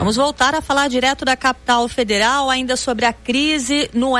Vamos voltar a falar direto da capital federal, ainda sobre a crise no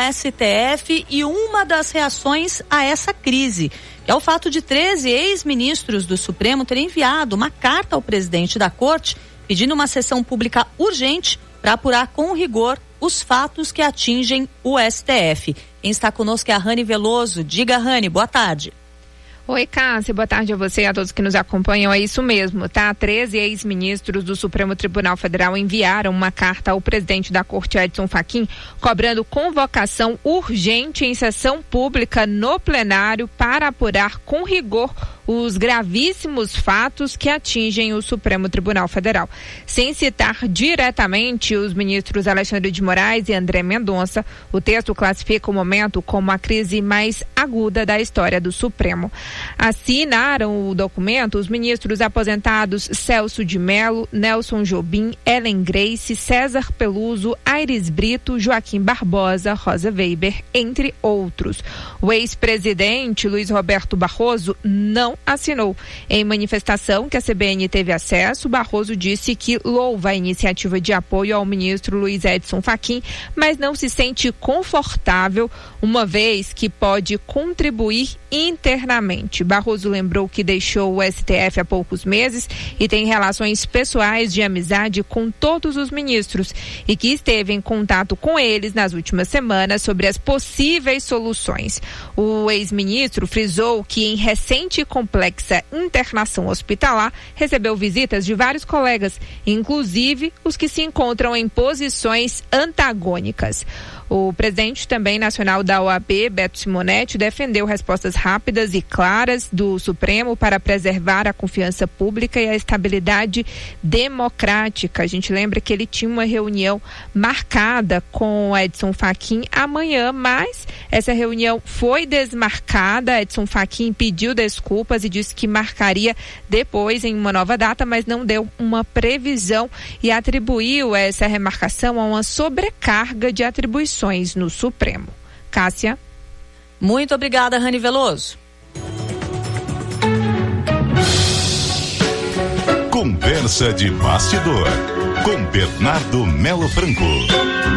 STF e uma das reações a essa crise, que é o fato de 13 ex-ministros do Supremo terem enviado uma carta ao presidente da Corte pedindo uma sessão pública urgente para apurar com rigor os fatos que atingem o STF. Quem está conosco é a Rani Veloso. Diga, Rani, boa tarde. Oi, Cássia, boa tarde a você e a todos que nos acompanham. É isso mesmo, tá? 13 ex-ministros do Supremo Tribunal Federal enviaram uma carta ao presidente da Corte, Edson Fachin, cobrando convocação urgente em sessão pública no plenário para apurar com rigor os gravíssimos fatos que atingem o Supremo Tribunal Federal. Sem citar diretamente os ministros Alexandre de Moraes e André Mendonça, o texto classifica o momento como a crise mais aguda da história do Supremo. Assinaram o documento os ministros aposentados Celso de Mello, Nelson Jobim, Ellen Grace, César Peluso, Aires Brito, Joaquim Barbosa, Rosa Weber, entre outros. O ex-presidente Luiz Roberto Barroso não assinou. Em manifestação que a CBN teve acesso, Barroso disse que louva a iniciativa de apoio ao ministro Luiz Edson Fachin, mas não se sente confortável, uma vez que pode contribuir internamente. Barroso lembrou que deixou o STF há poucos meses e tem relações pessoais de amizade com todos os ministros e que esteve em contato com eles nas últimas semanas sobre as possíveis soluções. O ex-ministro frisou que em recente e complexa internação hospitalar recebeu visitas de vários colegas, inclusive os que se encontram em posições antagônicas. O presidente também nacional da OAB, Beto Simonetti, defendeu respostas rápidas e claras do Supremo para preservar a confiança pública e a estabilidade democrática. A gente lembra que ele tinha uma reunião marcada com Edson Fachin amanhã, mas essa reunião foi desmarcada. Edson Fachin pediu desculpas e disse que marcaria depois em uma nova data, mas não deu uma previsão e atribuiu essa remarcação a uma sobrecarga de atribuições no Supremo. Cássia. Muito obrigada, Rani Veloso. Conversa de bastidor com Bernardo Melo Franco.